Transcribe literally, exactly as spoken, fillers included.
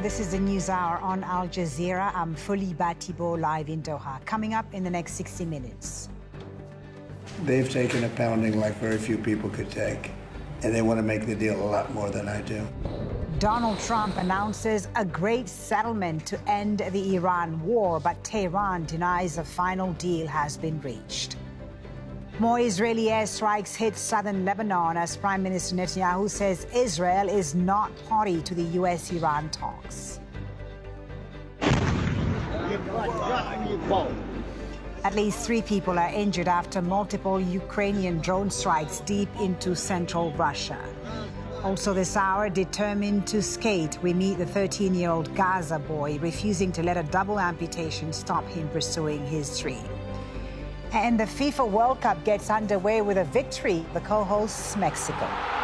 this is the News Hour on Al Jazeera. I'm Fuli Batibo, live in Doha. Coming up in the next sixty minutes. They've taken a pounding like very few people could take, and they want to make the deal a lot more than I do. Donald Trump announces a great settlement to end the Iran war, but Tehran denies a final deal has been reached. More Israeli airstrikes hit southern Lebanon as Prime Minister Netanyahu says Israel is not party to the U S Iran talks. At least three people are injured after multiple Ukrainian drone strikes deep into central Russia. Also this hour, determined to skate, we meet the thirteen-year-old Gaza boy refusing to let a double amputation stop him pursuing his dream. And the FIFA World Cup gets underway with a victory. The co-hosts, Mexico.